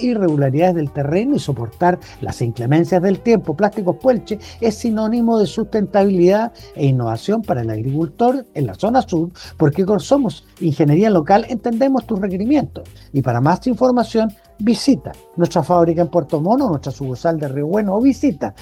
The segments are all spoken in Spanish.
irregularidades del terreno y soportar las inclemencias del tiempo. Plásticos Puelche es sinónimo de sustentabilidad e innovación para el agricultor en la zona sur, porque somos ingeniería local, entendemos tus requerimientos. Y para más información, visita nuestra fábrica en Puerto Montt, nuestra sucursal de Río Bueno, o visita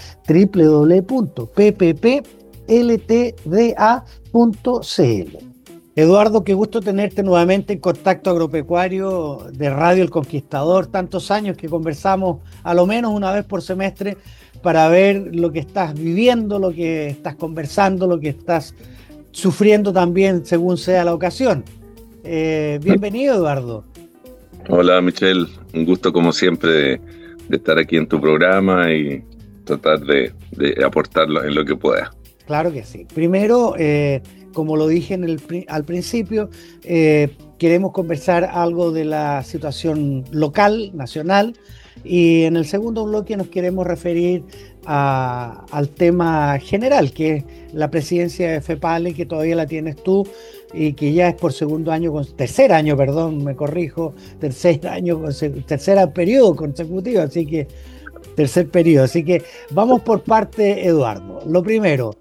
www.pppLTDA.cl. Eduardo, qué gusto tenerte nuevamente en Contacto Agropecuario de Radio El Conquistador. Tantos años que conversamos a lo menos una vez por semestre para ver lo que estás viviendo, lo que estás conversando, lo que estás sufriendo también según sea la ocasión. Bienvenido, Eduardo. Hola, Michelle. Un gusto como siempre de estar aquí en tu programa y tratar de aportarlo en lo que pueda. Claro que sí. Primero, como lo dije al principio, queremos conversar algo de la situación local, nacional, y en el segundo bloque nos queremos referir al tema general, que es la presidencia de FEPALE, que todavía la tienes tú y que ya es por tercer año, tercer periodo consecutivo, tercer periodo. Así que vamos por parte, Eduardo. Lo primero,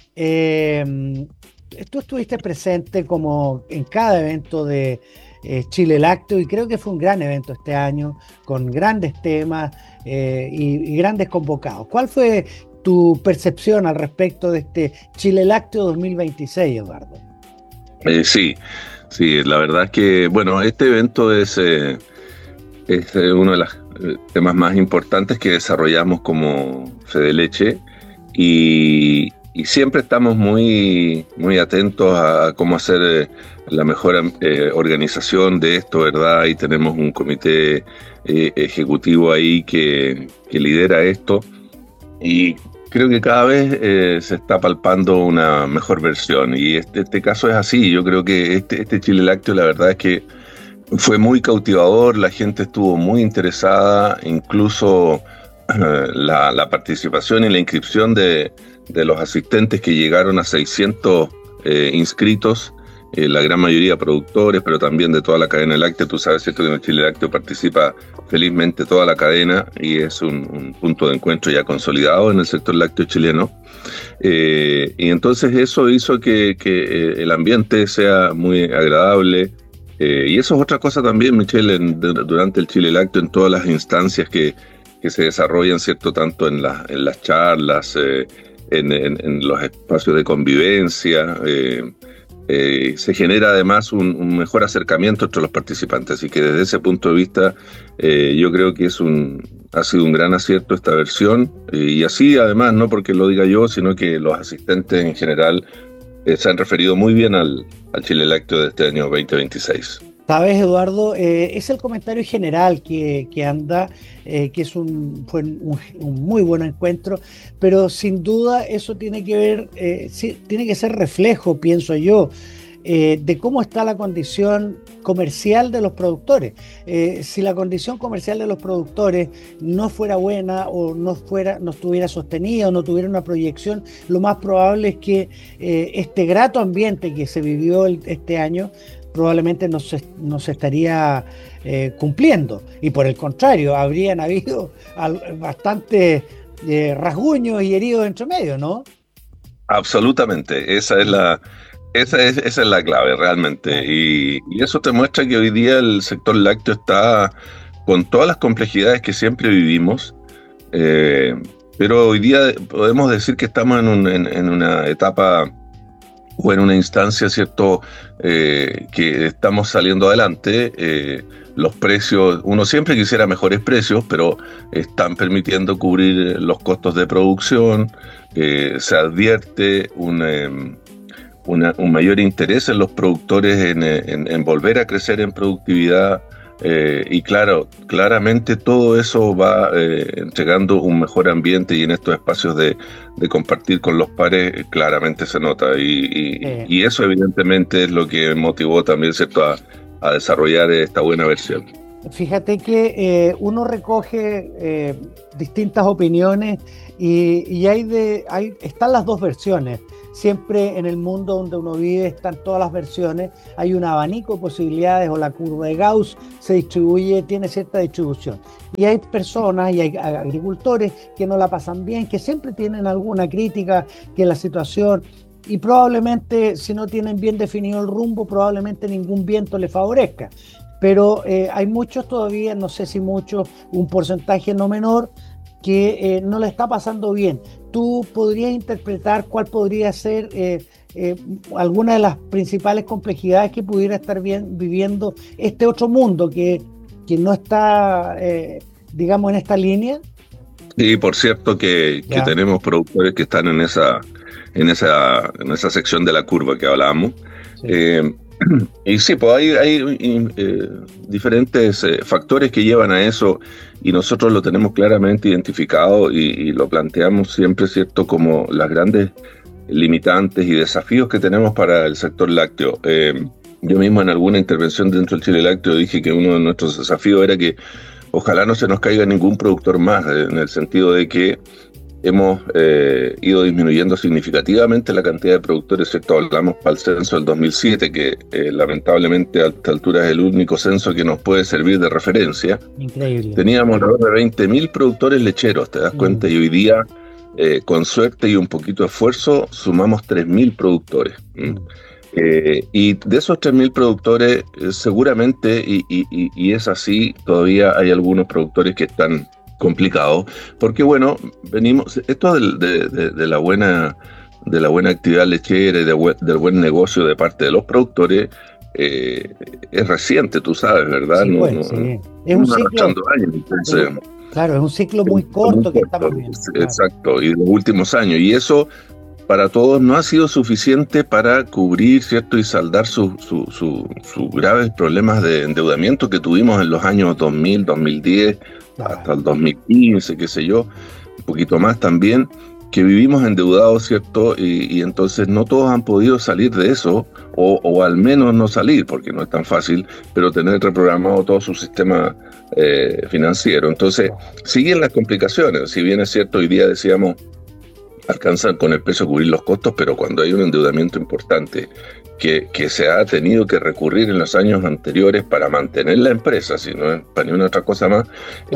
tú estuviste presente como en cada evento de Chile Lácteo y creo que fue un gran evento este año con grandes temas y grandes convocados. ¿Cuál fue tu percepción al respecto de este Chile Lácteo 2026, Eduardo? Sí, la verdad es que, bueno, este evento es uno de los temas más importantes que desarrollamos como Fedeleche y siempre estamos muy atentos a cómo hacer la mejor organización de esto, ¿verdad? Y tenemos un comité ejecutivo ahí que lidera esto y creo que cada vez se está palpando una mejor versión y este caso es así. Yo creo que este Chile Lácteo la verdad es que fue muy cautivador, la gente estuvo muy interesada, incluso la participación y la inscripción de los asistentes que llegaron a 600 inscritos, la gran mayoría productores, pero también de toda la cadena láctea. Tú sabes, ¿cierto?, que en el Chile Lácteo participa felizmente toda la cadena y es un punto de encuentro ya consolidado en el sector lácteo chileno. Y entonces eso hizo que el ambiente sea muy agradable. Y eso es otra cosa también, Michelle, durante el Chile Lácteo, en todas las instancias que se desarrollan, ¿cierto?, tanto en las charlas, en los espacios de convivencia, se genera además un mejor acercamiento entre los participantes. Así que desde ese punto de vista, yo creo que ha sido un gran acierto esta versión, y así además, no porque lo diga yo, sino que los asistentes en general se han referido muy bien al Chile Lácteo de este año 2026. Sabes, Eduardo, es el comentario general que anda, que fue un muy buen encuentro, pero sin duda eso tiene que ver, tiene que ser reflejo, pienso yo, de cómo está la condición comercial de los productores. Si la condición comercial de los productores no fuera buena o no estuviera sostenida o no tuviera una proyección, lo más probable es que este grato ambiente que se vivió este año probablemente no se estaría cumpliendo, y por el contrario habrían habido bastantes rasguños y heridos entre medio, ¿no? Absolutamente, esa es la clave realmente, y eso te muestra que hoy día el sector lácteo está con todas las complejidades que siempre vivimos, pero hoy día podemos decir que estamos en una etapa o en una instancia, ¿cierto?, que estamos saliendo adelante. Los precios, uno siempre quisiera mejores precios, pero están permitiendo cubrir los costos de producción. Se advierte un mayor interés en los productores en volver a crecer en productividad. Y claramente todo eso va entregando un mejor ambiente, y en estos espacios de compartir con los pares claramente se nota, y eso evidentemente es lo que motivó también, ¿cierto?, a desarrollar esta buena versión. Fíjate que uno recoge distintas opiniones y están las dos versiones. Siempre en el mundo donde uno vive están todas las versiones. Hay un abanico de posibilidades o la curva de Gauss tiene cierta distribución. Y hay personas y hay agricultores que no la pasan bien, que siempre tienen alguna crítica, que la situación... Y probablemente, si no tienen bien definido el rumbo, probablemente ningún viento les favorezca. Pero hay muchos todavía, no sé si muchos, un porcentaje no menor, que no le está pasando bien. ¿Tú podrías interpretar cuál podría ser alguna de las principales complejidades que pudiera estar viviendo este otro mundo que no está, digamos, en esta línea? Y por cierto que tenemos productores que están en esa sección de la curva que hablábamos. Sí. Y sí, pues hay diferentes factores que llevan a eso y nosotros lo tenemos claramente identificado y lo planteamos siempre, ¿cierto?, como las grandes limitantes y desafíos que tenemos para el sector lácteo. Yo mismo en alguna intervención dentro del Chile Lácteo dije que uno de nuestros desafíos era que ojalá no se nos caiga ningún productor más, en el sentido de que hemos ido disminuyendo significativamente la cantidad de productores, ¿cierto? Hablamos para el censo del 2007, que lamentablemente a esta altura es el único censo que nos puede servir de referencia. Increíble. Teníamos alrededor de 20.000 productores lecheros, ¿te das cuenta? Y hoy día, con suerte y un poquito de esfuerzo, sumamos 3.000 productores. Y de esos 3.000 productores, seguramente, y es así, todavía hay algunos productores que están complicados, porque bueno, esto de la buena actividad lechera y del buen negocio de parte de los productores, es reciente, tú sabes, ¿verdad? Sí, sí. Es un ciclo. Años, entonces, claro, es un ciclo muy corto que estamos viendo. Exacto, claro. Y de los últimos años, y eso para todos no ha sido suficiente para cubrir, ¿cierto?, y saldar sus graves problemas de endeudamiento que tuvimos en los años 2000, 2010, hasta el 2015, qué sé yo, un poquito más también, que vivimos endeudados, ¿cierto? Y entonces no todos han podido salir de eso, o al menos no salir, porque no es tan fácil, pero tener reprogramado todo su sistema financiero. Entonces, siguen las complicaciones. Si bien es cierto, hoy día decíamos, alcanzan con el peso a cubrir los costos, pero cuando hay un endeudamiento importante que se ha tenido que recurrir en los años anteriores para mantener la empresa, si no es para ni una otra cosa más,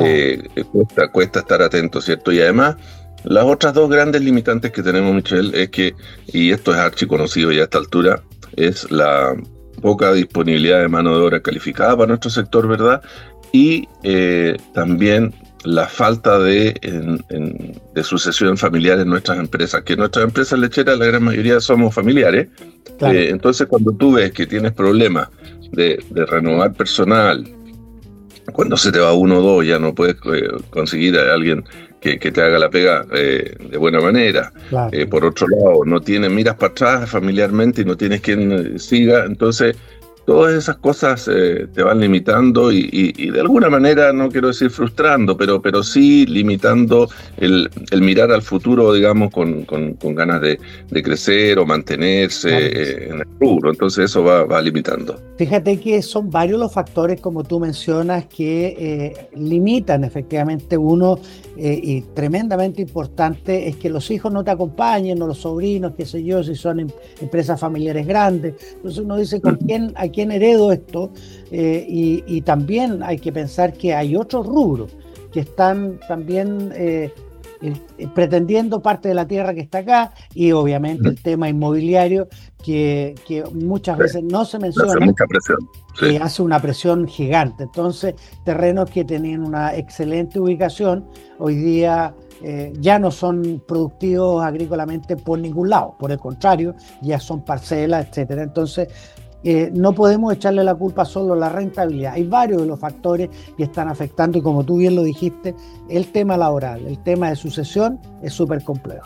cuesta estar atento, ¿cierto? Y además, las otras dos grandes limitantes que tenemos, Michelle, es que, y esto es archiconocido ya a esta altura, es la poca disponibilidad de mano de obra calificada para nuestro sector, ¿verdad? Y también la falta de sucesión familiar en nuestras empresas, que nuestras empresas lecheras, la gran mayoría somos familiares. Claro. Entonces, cuando tú ves que tienes problemas de renovar personal, cuando se te va uno o dos, ya no puedes conseguir a alguien que te haga la pega de buena manera. Claro. Por otro lado, miras para atrás familiarmente y no tienes quien siga, entonces todas esas cosas te van limitando y de alguna manera, no quiero decir frustrando, pero sí limitando el mirar al futuro, digamos, con ganas de crecer o mantenerse en el rubro. Entonces eso va limitando. Fíjate que son varios los factores, como tú mencionas, que limitan efectivamente uno, y tremendamente importante es que los hijos no te acompañen, o los sobrinos, qué sé yo, si son empresas familiares grandes. Entonces uno dice, ¿a quién heredo esto? Y también hay que pensar que hay otros rubros que están también pretendiendo parte de la tierra que está acá, y obviamente el tema inmobiliario que muchas veces no se menciona, hace mucha presión, que hace una presión gigante. Entonces, terrenos que tenían una excelente ubicación, hoy día ya no son productivos agrícolamente por ningún lado, por el contrario, ya son parcelas, etcétera. Entonces, no podemos echarle la culpa solo a la rentabilidad. Hay varios de los factores que están afectando, y como tú bien lo dijiste, el tema laboral, el tema de sucesión es súper complejo.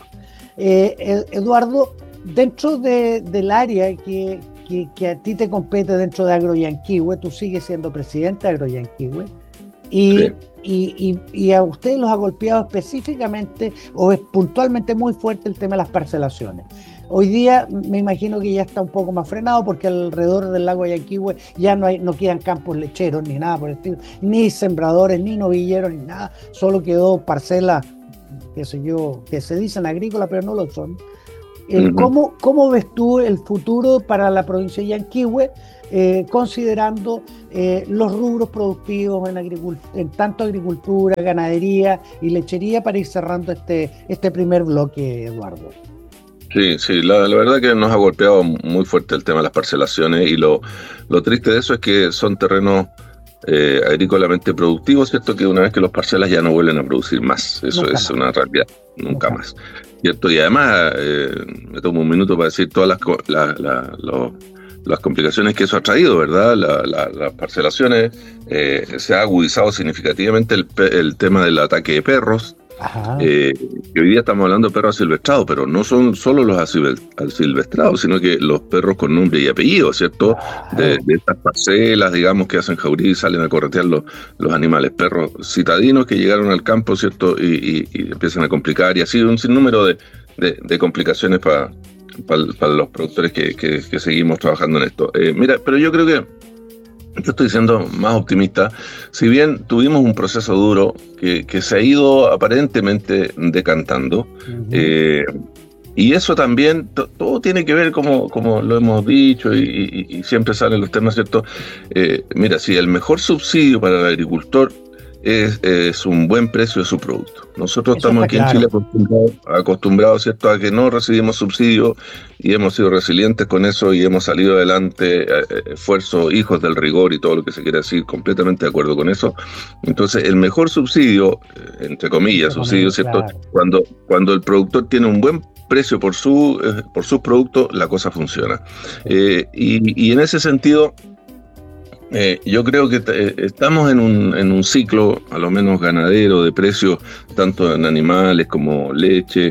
Eduardo, dentro del área que a ti te compete dentro de Agroyanquihue, tú sigues siendo presidente de Agroyanquihue, y a ustedes los ha golpeado específicamente o es puntualmente muy fuerte el tema de las parcelaciones. Hoy día me imagino que ya está un poco más frenado porque alrededor del lago Yanquihue ya no quedan campos lecheros ni nada por el estilo, ni sembradores, ni novilleros, ni nada, solo quedó parcelas, qué sé yo, que se dicen agrícolas pero no lo son. ¿Cómo ves tú el futuro para la provincia de Yanquihue, considerando los rubros productivos en tanto agricultura, ganadería y lechería, para ir cerrando este primer bloque, Eduardo? Sí, la verdad que nos ha golpeado muy fuerte el tema de las parcelaciones, y lo triste de eso es que son terrenos agrícolamente productivos, ¿cierto? Que una vez que los parcelas ya no vuelven a producir más. Eso nunca es más. Una realidad, nunca más. ¿Cierto? Y además, me tomo un minuto para decir todas las complicaciones que eso ha traído, ¿verdad? Las parcelaciones, se ha agudizado significativamente el tema del ataque de perros. Que hoy día estamos hablando de perros asilvestrados, pero no son solo los asilvestrados, sino que los perros con nombre y apellido, ¿cierto? De estas parcelas, digamos, que hacen jauría y salen a corretear los animales, perros citadinos que llegaron al campo, ¿cierto? Y empiezan a complicar, y así un sinnúmero de complicaciones para los productores que seguimos trabajando en esto. Mira, pero yo creo que yo estoy siendo más optimista. Si bien tuvimos un proceso duro que se ha ido aparentemente decantando, y eso también, todo tiene que ver, como lo hemos dicho, y siempre salen los temas, ¿cierto? Mira, si el mejor subsidio para el agricultor es un buen precio de su producto. Nosotros eso estamos aquí en Chile acostumbrados, ¿cierto?, a que no recibimos subsidios, y hemos sido resilientes con eso y hemos salido adelante, esfuerzo, hijos del rigor y todo lo que se quiere decir, completamente de acuerdo con eso. Entonces, el mejor subsidio, entre comillas, subsidio, ¿cierto?, claro, cuando el productor tiene un buen precio por sus productos, la cosa funciona. Y en ese sentido, yo creo que estamos en un ciclo, a lo menos ganadero, de precios, tanto en animales como leche,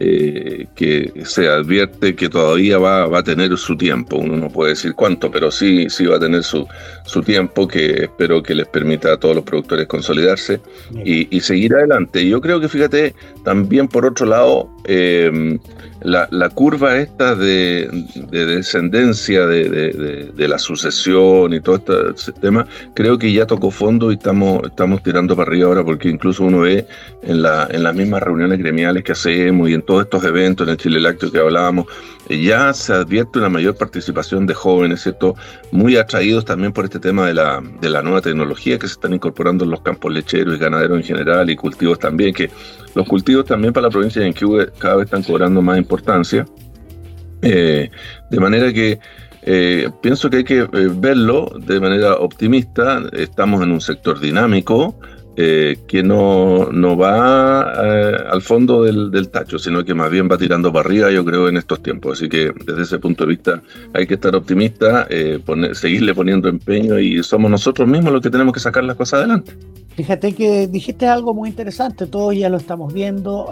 que se advierte que todavía va a tener su tiempo. Uno no puede decir cuánto, pero sí va a tener su tiempo, que espero que les permita a todos los productores consolidarse y seguir adelante. Yo creo que, fíjate, también por otro lado, la curva esta de descendencia de la sucesión y todo este tema, creo que ya tocó fondo y estamos tirando para arriba ahora, porque incluso uno ve en las mismas reuniones gremiales que hacemos y en todos estos eventos, en el Chile Lácteo que hablábamos, ya se advierte una mayor participación de jóvenes, ¿cierto?, muy atraídos también por este tema de la nueva tecnología que se están incorporando en los campos lecheros y ganaderos en general, y cultivos también, que los cultivos también para la provincia de Yanquihue cada vez están cobrando más importancia, de manera que pienso que hay que verlo de manera optimista. Estamos en un sector dinámico, que no va al fondo del tacho, sino que más bien va tirando para arriba, yo creo, en estos tiempos. Así que desde ese punto de vista hay que estar optimista, seguirle poniendo empeño, y somos nosotros mismos los que tenemos que sacar las cosas adelante. Fíjate que dijiste algo muy interesante, todos ya lo estamos viendo.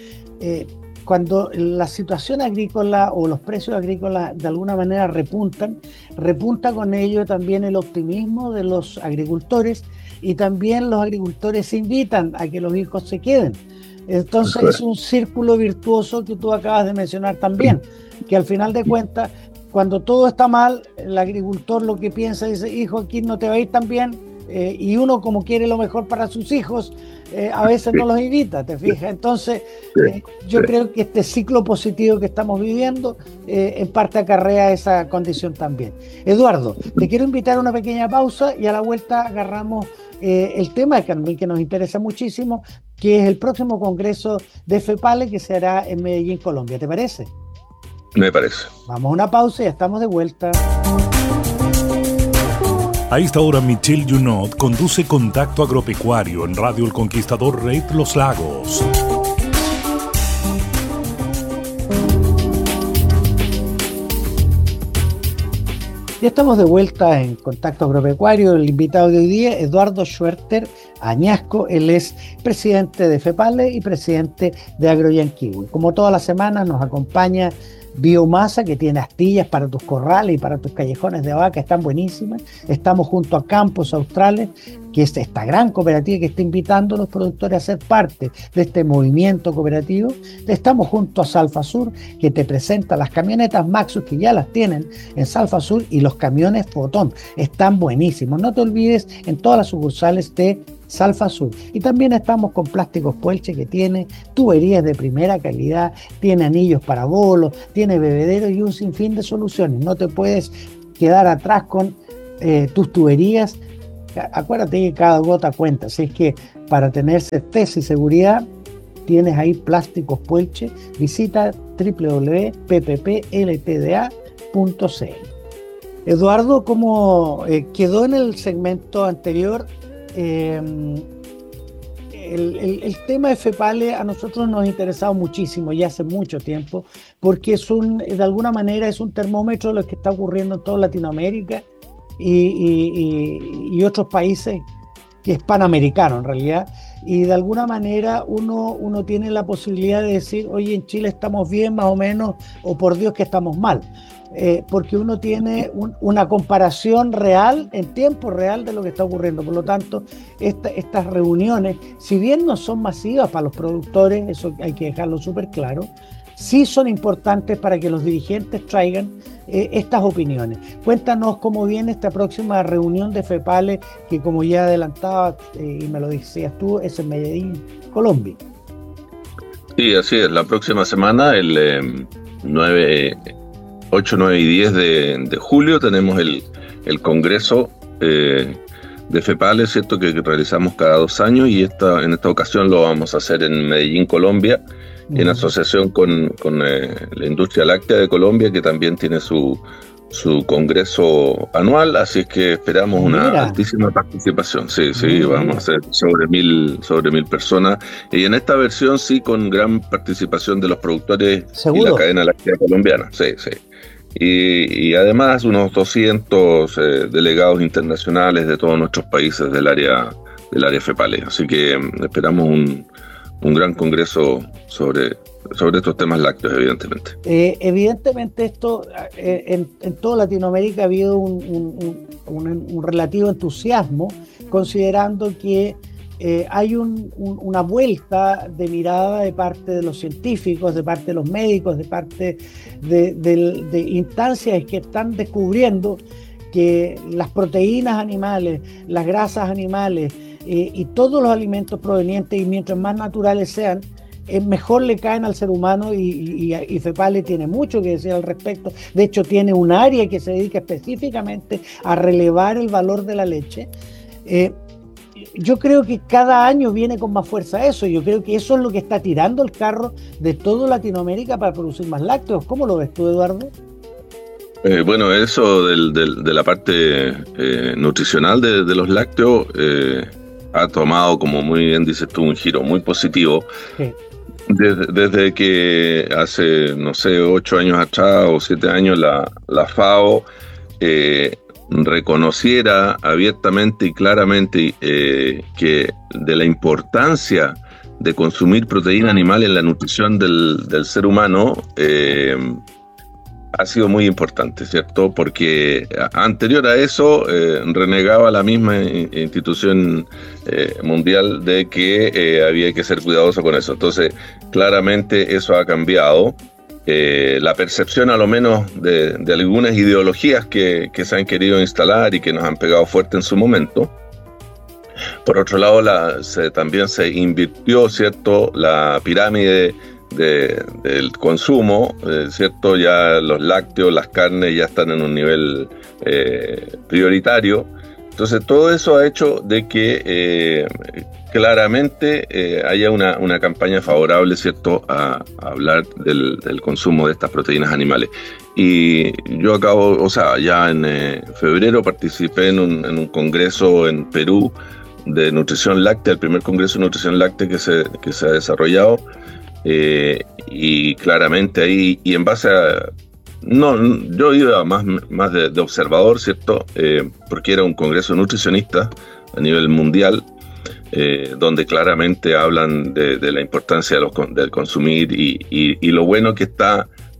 Cuando la situación agrícola o los precios agrícolas de alguna manera repunta con ello también el optimismo de los agricultores, y también los agricultores invitan a que los hijos se queden. Entonces es un círculo virtuoso que tú acabas de mencionar también, que al final de cuentas, cuando todo está mal, el agricultor lo que piensa dice, hijo, aquí no te va a ir tan bien, y uno, como quiere lo mejor para sus hijos, a veces no los invita, ¿te fijas? Entonces yo creo que este ciclo positivo que estamos viviendo en parte acarrea esa condición también. Eduardo, te quiero invitar a una pequeña pausa, y a la vuelta agarramos el tema que nos interesa muchísimo, que es el próximo congreso de FEPALE, que se hará en Medellín, Colombia. ¿Te parece? Me parece. Vamos a una pausa y ya estamos de vuelta. A esta hora, Michelle Junot conduce Contacto Agropecuario en Radio El Conquistador, Red Los Lagos. Ya estamos de vuelta en Contacto Agropecuario. El invitado de hoy día, Eduardo Schwerter Añasco. Él es presidente de FEPALE y presidente de AgroYanquihue. Como todas las semanas, nos acompaña biomasa que tiene astillas para tus corrales y para tus callejones de vaca, están buenísimas. Estamos junto a Campos Australes, que es esta gran cooperativa que está invitando a los productores a ser parte de este movimiento cooperativo. Estamos junto a Salfasur, que te presenta las camionetas Maxus, que ya las tienen en Salfasur, y los camiones Fotón, están buenísimos. No te olvides, en todas las sucursales de Salfasur. Y también estamos con Plásticos Puelche, que tiene tuberías de primera calidad, tiene anillos para bolos, tiene bebederos y un sinfín de soluciones. No te puedes quedar atrás con tus tuberías. Acuérdate que cada gota cuenta, así es que para tener certeza y seguridad tienes ahí Plásticos Puelche. Visita www.pppltda.cl. Eduardo, como quedó en el segmento anterior, el tema de FEPALE a nosotros nos ha interesado muchísimo ya hace mucho tiempo, porque de alguna manera es un termómetro de lo que está ocurriendo en toda Latinoamérica y otros países, que es panamericano en realidad, y de alguna manera uno tiene la posibilidad de decir, oye, en Chile estamos bien más o menos, o por Dios que estamos mal, porque uno tiene una comparación real, en tiempo real, de lo que está ocurriendo. Por lo tanto, estas reuniones, si bien no son masivas para los productores, eso hay que dejarlo súper claro, sí son importantes para que los dirigentes traigan estas opiniones. Cuéntanos cómo viene esta próxima reunión de FEPALE, que como ya adelantaba y me lo decías tú, es en Medellín, Colombia. Sí, así es. La próxima semana, el 8, 9 y 10 de julio, tenemos el Congreso de FEPALE, ¿cierto?, que realizamos cada 2 años, y en esta ocasión lo vamos a hacer en Medellín, Colombia, en asociación con la industria láctea de Colombia, que también tiene su congreso anual, así es que esperamos una altísima participación. Sí, vamos a hacer sobre 1.000 personas, y en esta versión sí con gran participación de los productores. ¿Seguro? Y la cadena láctea colombiana. Sí. Y además unos 200 delegados internacionales de todos nuestros países del área FEPALE, así que esperamos un gran congreso sobre estos temas lácteos, evidentemente. Evidentemente esto en toda Latinoamérica ha habido un relativo entusiasmo, considerando que hay una vuelta de mirada de parte de los científicos, de parte de los médicos, de parte de instancias que están descubriendo que las proteínas animales, las grasas animales y todos los alimentos provenientes, y mientras más naturales sean, mejor le caen al ser humano, y FEPALE tiene mucho que decir al respecto. De hecho, tiene un área que se dedica específicamente a relevar el valor de la leche. Yo creo que cada año viene con más fuerza eso. Yo creo que eso es lo que está tirando el carro de toda Latinoamérica para producir más lácteos. ¿Cómo lo ves tú, Eduardo? Bueno, eso de la parte nutricional de los lácteos ha tomado, como muy bien dices tú, un giro muy positivo. Sí. Desde que hace, 8 años atrás o 7 años la FAO reconociera abiertamente y claramente que de la importancia de consumir proteína animal en la nutrición del ser humano, ha sido muy importante, ¿cierto? Porque anterior a eso renegaba la misma institución mundial de que había que ser cuidadoso con eso. Entonces, claramente eso ha cambiado. La percepción, a lo menos, de algunas ideologías que se han querido instalar y que nos han pegado fuerte en su momento. Por otro lado, también se invirtió, ¿cierto?, la pirámide del consumo, ¿cierto? Ya los lácteos, las carnes ya están en un nivel prioritario. Entonces, todo eso ha hecho de que claramente haya una campaña favorable, ¿cierto?, a hablar del consumo de estas proteínas animales. Y yo ya en febrero participé en un congreso en Perú de nutrición láctea, el primer congreso de nutrición láctea que se ha desarrollado. Y claramente ahí, y en base a... yo iba más de observador, ¿cierto? Porque era un congreso nutricionista a nivel mundial, donde claramente hablan de la importancia del consumir y lo bueno que está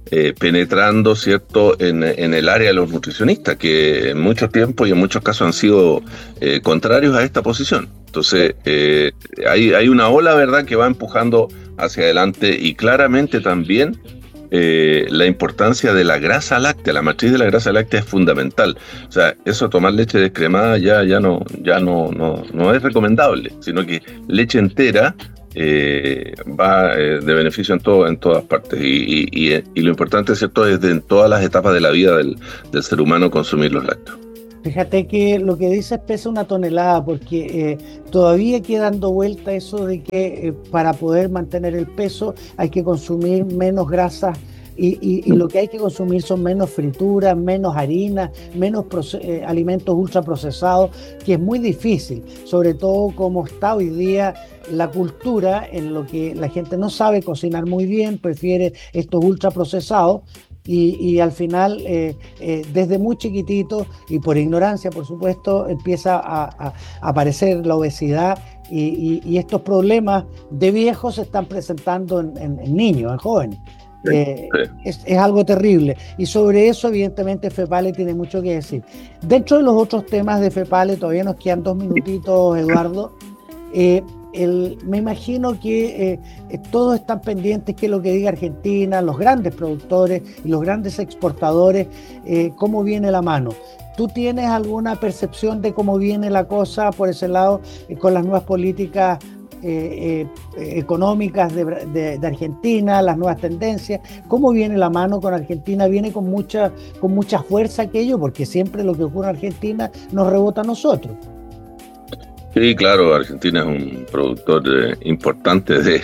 penetrando, ¿cierto?, en el área de los nutricionistas, que en mucho tiempo y en muchos casos han sido contrarios a esta posición. Entonces, hay una ola, ¿verdad?, que va empujando hacia adelante, y claramente también la importancia de la grasa láctea, la matriz de la grasa láctea es fundamental. O sea, eso, tomar leche descremada ya no es recomendable, sino que leche entera va de beneficio en todas partes, y lo importante, ¿cierto?, es en todas las etapas de la vida del ser humano consumir los lácteos. Fíjate que lo que dices pesa una tonelada, porque todavía queda dando vuelta eso de que para poder mantener el peso hay que consumir menos grasas, y lo que hay que consumir son menos frituras, menos harina, menos alimentos ultraprocesados, que es muy difícil, sobre todo como está hoy día la cultura, en lo que la gente no sabe cocinar muy bien, prefiere estos ultraprocesados. Y al final, desde muy chiquitito y por ignorancia, por supuesto, empieza a aparecer la obesidad, y estos problemas de viejos se están presentando en niños, en jóvenes. Es algo terrible, y sobre eso evidentemente FEPALE tiene mucho que decir. Dentro de los otros temas de FEPALE, todavía nos quedan 2 minutitos, Eduardo. Me imagino que todos están pendientes que lo que diga Argentina, los grandes productores y los grandes exportadores, cómo viene la mano. ¿Tú tienes alguna percepción de cómo viene la cosa por ese lado, con las nuevas políticas económicas de Argentina, las nuevas tendencias? ¿Cómo viene la mano con Argentina? ¿Viene con mucha fuerza aquello? Porque siempre lo que ocurre en Argentina nos rebota a nosotros. Sí, claro, Argentina es un productor importante de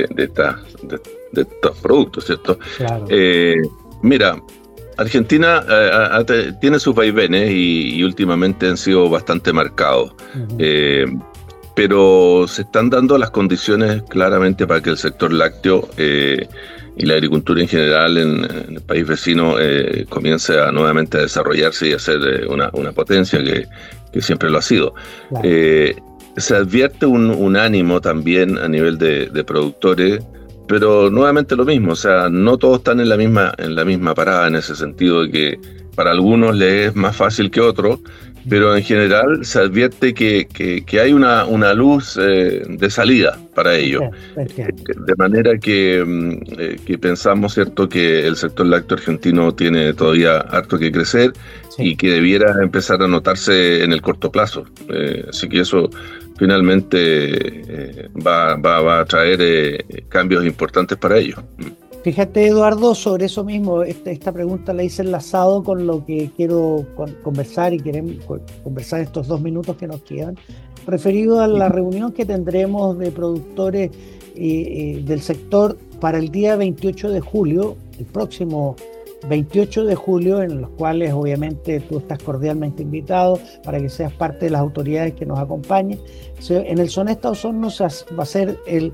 estos productos, ¿cierto? Claro. Mira, Argentina tiene sus vaivenes, y últimamente han sido bastante marcados. Uh-huh. Pero se están dando las condiciones claramente para que el sector lácteo y la agricultura en general en el país vecino comience nuevamente a desarrollarse y a ser una potencia que siempre lo ha sido. Claro. Se advierte un ánimo también a nivel de productores, pero nuevamente lo mismo, o sea, no todos están en la misma parada, en ese sentido de que para algunos les es más fácil que otros, pero en general se advierte que hay una luz de salida para ellos. De manera que pensamos, ¿cierto?, que el sector lácteo argentino tiene todavía harto que crecer, sí, y que debiera empezar a notarse en el corto plazo. Así que eso finalmente va a traer cambios importantes para ellos. Fíjate, Eduardo, sobre eso mismo, esta pregunta la hice enlazado con lo que quiero conversar, y queremos conversar estos 2 minutos que nos quedan, referido a la reunión que tendremos de productores del sector para el día 28 de julio, el próximo 28 de julio, en los cuales obviamente tú estás cordialmente invitado para que seas parte de las autoridades que nos acompañen. En el Sonesta Osorno va a ser el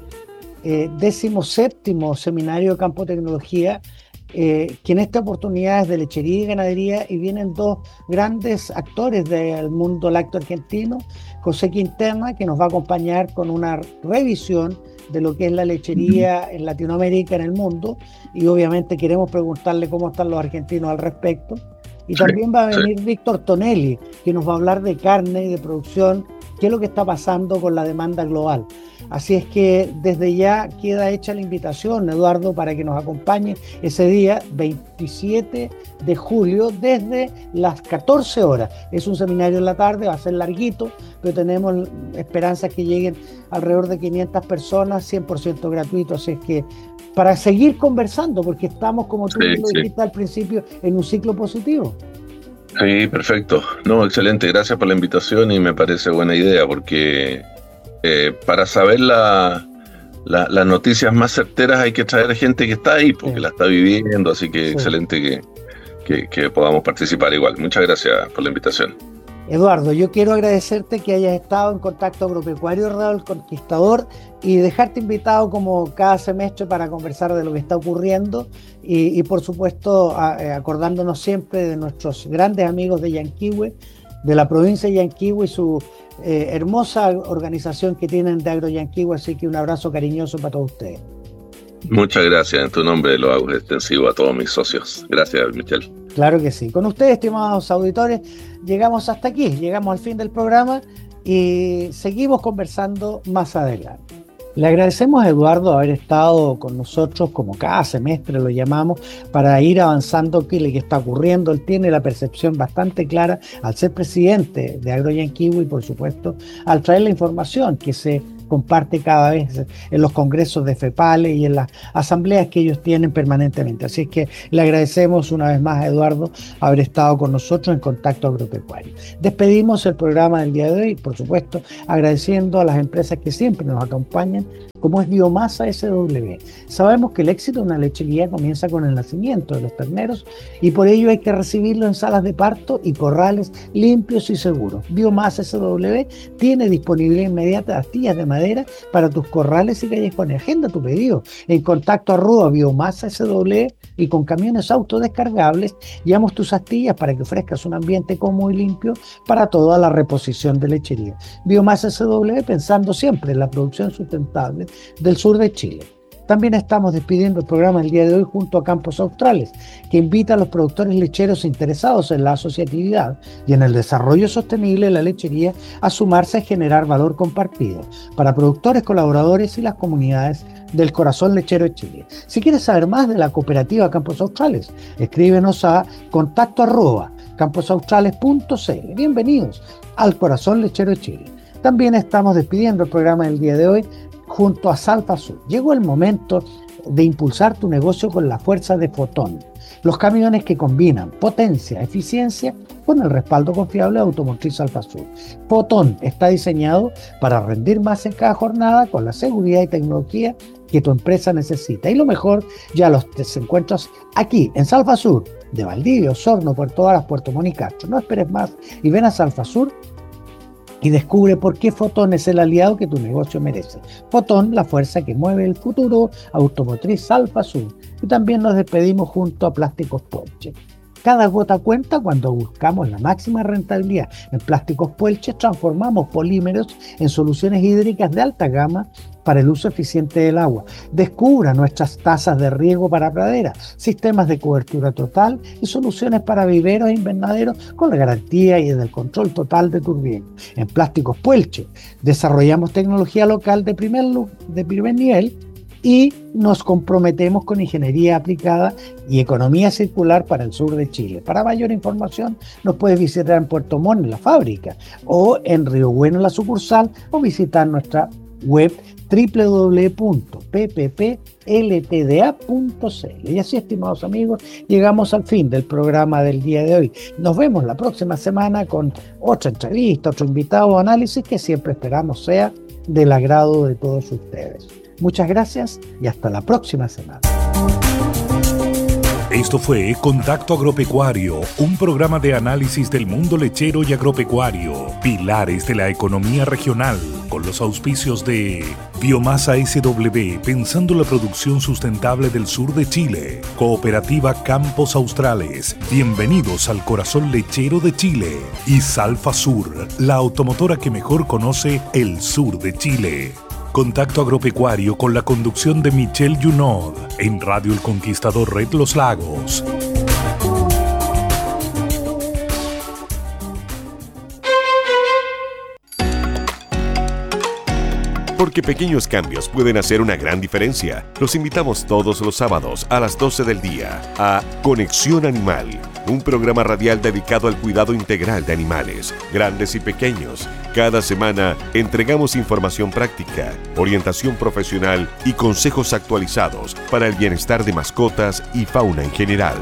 17º seminario de Campo Tecnología, que en esta oportunidad es de lechería y ganadería, y vienen 2 grandes actores del mundo lácteo argentino. José Quintana, que nos va a acompañar con una revisión de lo que es la lechería en Latinoamérica, en el mundo, y obviamente queremos preguntarle cómo están los argentinos al respecto. Y también va a venir Víctor Tonelli, que nos va a hablar de carne y de producción, qué es lo que está pasando con la demanda global. Así es que desde ya queda hecha la invitación, Eduardo, para que nos acompañe ese día 27 de julio desde las 14 horas. Es un seminario en la tarde, va a ser larguito, pero tenemos esperanzas que lleguen alrededor de 500 personas, 100% gratuito. Así es que para seguir conversando, porque estamos, como tú lo dijiste al principio, en un ciclo positivo. Sí, perfecto. No, excelente. Gracias por la invitación, y me parece buena idea, porque para saber las noticias más certeras hay que traer gente que está ahí, porque la está viviendo, así que excelente que podamos participar igual. Muchas gracias por la invitación. Eduardo, yo quiero agradecerte que hayas estado en Contacto Agropecuario Radio El Conquistador, y dejarte invitado como cada semestre para conversar de lo que está ocurriendo, y por supuesto acordándonos siempre de nuestros grandes amigos de Yanquihue, de la provincia de Yanquihue, y su hermosa organización que tienen de Agro Yanquihue. Así que un abrazo cariñoso para todos ustedes. Muchas gracias. En tu nombre lo hago extensivo a todos mis socios. Gracias, Michel. Claro que sí. Con ustedes, estimados auditores, llegamos hasta aquí, llegamos al fin del programa y seguimos conversando más adelante. Le agradecemos a Eduardo haber estado con nosotros, como cada semestre lo llamamos, para ir avanzando qué le está ocurriendo. Él tiene la percepción bastante clara al ser presidente de Agroyanquiwe y, por supuesto, al traer la información que se comparte cada vez en los congresos de FEPALE y en las asambleas que ellos tienen permanentemente. Así es que le agradecemos una vez más a Eduardo haber estado con nosotros en Contacto Agropecuario. Despedimos el programa del día de hoy, por supuesto, agradeciendo a las empresas que siempre nos acompañan, como es Biomasa SW. Sabemos que el éxito de una lechería comienza con el nacimiento de los terneros y por ello hay que recibirlo en salas de parto y corrales limpios y seguros. Biomasa SW tiene disponibilidad inmediata de astillas de madera para tus corrales y callejones. Agenda tu pedido en contacto @biomasa SW y con camiones autodescargables llevamos tus astillas para que ofrezcas un ambiente cómodo y limpio para toda la reposición de lechería. Biomasa SW, pensando siempre en la producción sustentable del sur de Chile. También estamos despidiendo el programa el día de hoy junto a Campos Australes, que invita a los productores lecheros interesados en la asociatividad y en el desarrollo sostenible de la lechería a sumarse a generar valor compartido para productores, colaboradores y las comunidades del corazón lechero de Chile. Si quieres saber más de la cooperativa Campos Australes, escríbenos a contacto@camposaustrales.cl. Bienvenidos al corazón lechero de Chile. También estamos despidiendo el programa del día de hoy junto a Salfasur. Llegó el momento de impulsar tu negocio con la fuerza de Fotón, los camiones que combinan potencia, eficiencia con el respaldo confiable de Automotriz Salfasur. Fotón está diseñado para rendir más en cada jornada con la seguridad y tecnología que tu empresa necesita. Y lo mejor, ya los encuentras aquí en Salfasur, de Valdivia, Osorno, Puerto Varas, Puerto Montt y Castro. No esperes más y ven a Salfasur y descubre por qué Fotón es el aliado que tu negocio merece. Fotón, la fuerza que mueve el futuro. Automotriz Salfasur. Y también nos despedimos junto a Plásticos Puelche. Cada gota cuenta cuando buscamos la máxima rentabilidad. En Plásticos Puelche transformamos polímeros en soluciones hídricas de alta gama para el uso eficiente del agua. Descubra nuestras tazas de riego para praderas, sistemas de cobertura total y soluciones para viveros e invernaderos con la garantía y el control total de tu riego. En Plásticos Puelche desarrollamos tecnología local de primer nivel y nos comprometemos con ingeniería aplicada y economía circular para el sur de Chile. Para mayor información nos puedes visitar en Puerto Montt, en la fábrica, o en Río Bueno, en la sucursal, o visitar nuestra web www.pppLTDA.cl. Y así, estimados amigos, llegamos al fin del programa del día de hoy. Nos vemos la próxima semana con otra entrevista, otro invitado o análisis que siempre esperamos sea del agrado de todos ustedes. Muchas gracias y hasta la próxima semana. Esto fue Contacto Agropecuario, un programa de análisis del mundo lechero y agropecuario, pilares de la economía regional, con los auspicios de Biomasa SW, pensando la producción sustentable del sur de Chile, Cooperativa Campos Australes, bienvenidos al corazón lechero de Chile, y Salfasur, la automotora que mejor conoce el sur de Chile. Contacto Agropecuario con la conducción de Michel Junod en Radio El Conquistador Red Los Lagos. Porque pequeños cambios pueden hacer una gran diferencia. Los invitamos todos los sábados a las 12 del día a Conexión Animal, un programa radial dedicado al cuidado integral de animales, grandes y pequeños. Cada semana entregamos información práctica, orientación profesional y consejos actualizados para el bienestar de mascotas y fauna en general.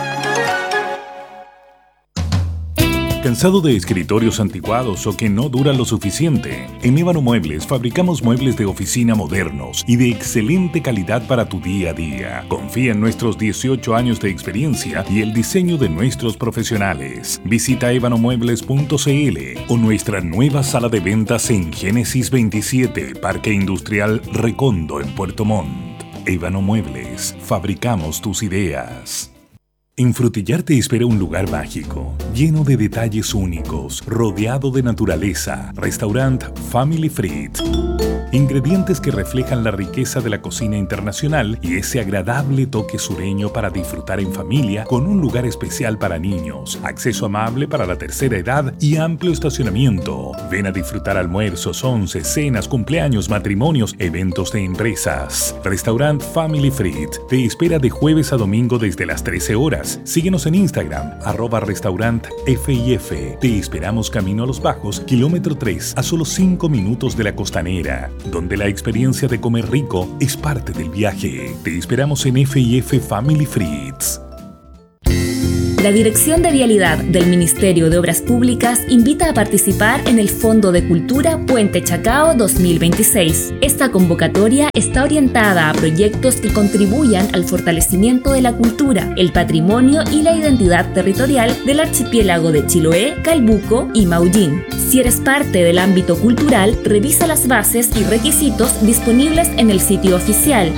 ¿Cansado de escritorios anticuados o que no duran lo suficiente? En Ébano Muebles fabricamos muebles de oficina modernos y de excelente calidad para tu día a día. Confía en nuestros 18 años de experiencia y el diseño de nuestros profesionales. Visita ebanomuebles.cl o nuestra nueva sala de ventas en Génesis 27, Parque Industrial Recondo en Puerto Montt. Ébano Muebles, fabricamos tus ideas. En Frutillar te espera un lugar mágico, lleno de detalles únicos, rodeado de naturaleza. Restaurant Family Fried. Ingredientes que reflejan la riqueza de la cocina internacional y ese agradable toque sureño para disfrutar en familia con un lugar especial para niños, acceso amable para la tercera edad y amplio estacionamiento. Ven a disfrutar almuerzos, once, cenas, cumpleaños, matrimonios, eventos de empresas. Restaurant Family Fried te espera de jueves a domingo desde las 13 horas. Síguenos en Instagram, @restaurantfif. Te esperamos camino a Los Bajos, kilómetro 3, a solo 5 minutos de la Costanera, donde la experiencia de comer rico es parte del viaje. Te esperamos en FIF Family Frieds. La Dirección de Vialidad del Ministerio de Obras Públicas invita a participar en el Fondo de Cultura Puente Chacao 2026. Esta convocatoria está orientada a proyectos que contribuyan al fortalecimiento de la cultura, el patrimonio y la identidad territorial del archipiélago de Chiloé, Calbuco y Maullín. Si eres parte del ámbito cultural, revisa las bases y requisitos disponibles en el sitio oficial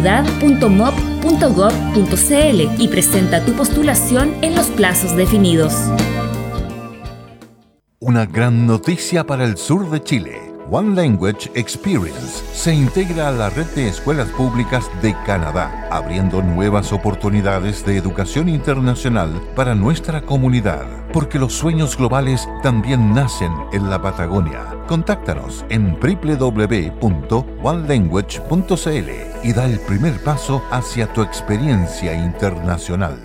vialidad.mop.gov.cl y presenta tu postulación en los plazos definidos. Una gran noticia para el sur de Chile. One Language Experience se integra a la red de escuelas públicas de Canadá, abriendo nuevas oportunidades de educación internacional para nuestra comunidad, porque los sueños globales también nacen en la Patagonia. Contáctanos en www.onelanguage.cl y da el primer paso hacia tu experiencia internacional.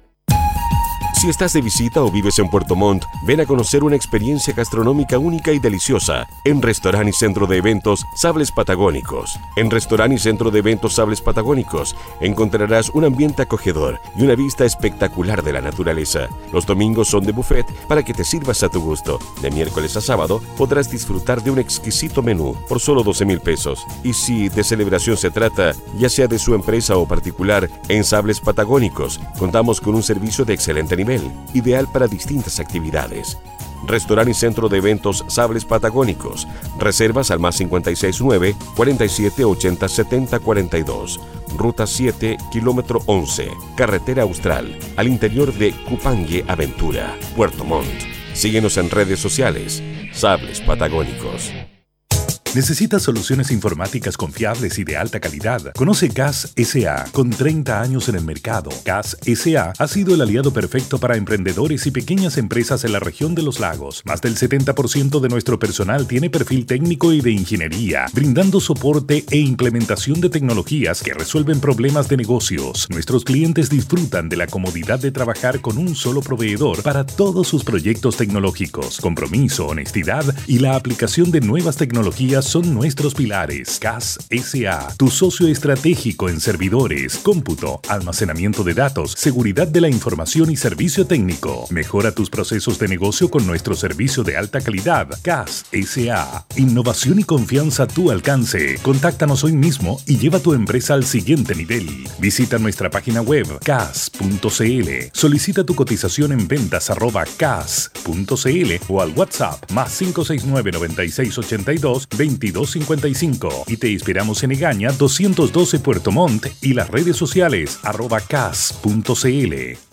Si estás de visita o vives en Puerto Montt, ven a conocer una experiencia gastronómica única y deliciosa en Restaurant y Centro de Eventos Sables Patagónicos. En Restaurant y Centro de Eventos Sables Patagónicos encontrarás un ambiente acogedor y una vista espectacular de la naturaleza. Los domingos son de buffet para que te sirvas a tu gusto. De miércoles a sábado podrás disfrutar de un exquisito menú por solo 12,000 pesos. Y si de celebración se trata, ya sea de su empresa o particular, en Sables Patagónicos contamos con un servicio de excelente nivel, ideal para distintas actividades. Restaurant y Centro de Eventos Sables Patagónicos. Reservas al +569 47 80 70 42. Ruta 7, kilómetro 11, Carretera Austral, al interior de Cupangue Aventura, Puerto Montt. Síguenos en redes sociales. Sables Patagónicos. ¿Necesitas soluciones informáticas confiables y de alta calidad? Conoce CAS S.A. Con 30 años en el mercado, CAS S.A. ha sido el aliado perfecto para emprendedores y pequeñas empresas en la región de los lagos. Más del 70% de nuestro personal tiene perfil técnico y de ingeniería, brindando soporte e implementación de tecnologías que resuelven problemas de negocios. Nuestros clientes disfrutan de la comodidad de trabajar con un solo proveedor para todos sus proyectos tecnológicos. Compromiso, honestidad y la aplicación de nuevas tecnologías son nuestros pilares. CAS S.A., tu socio estratégico en servidores, cómputo, almacenamiento de datos, seguridad de la información y servicio técnico. Mejora tus procesos de negocio con nuestro servicio de alta calidad. CAS S.A., innovación y confianza a tu alcance. Contáctanos hoy mismo y lleva tu empresa al siguiente nivel. Visita nuestra página web cas.cl. Solicita tu cotización en ventas@cas.cl o al WhatsApp +569 9682 2255 y te esperamos en Egaña 212 Puerto Montt y las redes sociales @cas.cl.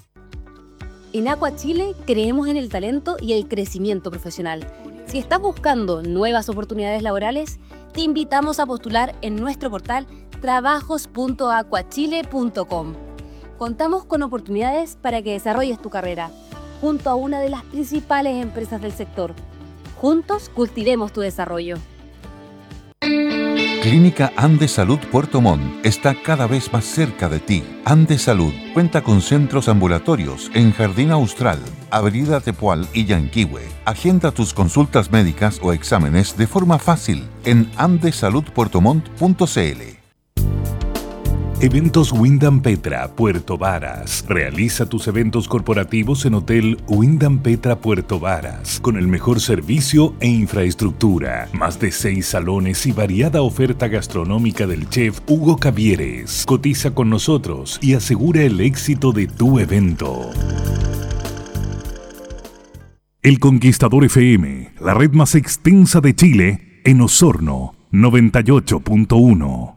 En Aqua Chile creemos en el talento y el crecimiento profesional. Si estás buscando nuevas oportunidades laborales, te invitamos a postular en nuestro portal trabajos.aquachile.com. Contamos con oportunidades para que desarrolles tu carrera junto a una de las principales empresas del sector. Juntos cultivemos tu desarrollo. Clínica Andes Salud Puerto Montt está cada vez más cerca de ti. Andes Salud cuenta con centros ambulatorios en Jardín Austral, Avenida Tepual y Yanquihue. Agenda tus consultas médicas o exámenes de forma fácil en andesaludpuertomontt.cl. Eventos Wyndham Petra, Puerto Varas. Realiza tus eventos corporativos en Hotel Wyndham Petra, Puerto Varas, con el mejor servicio e infraestructura. Más de 6 salones y variada oferta gastronómica del chef Hugo Cavieres. Cotiza con nosotros y asegura el éxito de tu evento. El Conquistador FM, la red más extensa de Chile, en Osorno, 98.1.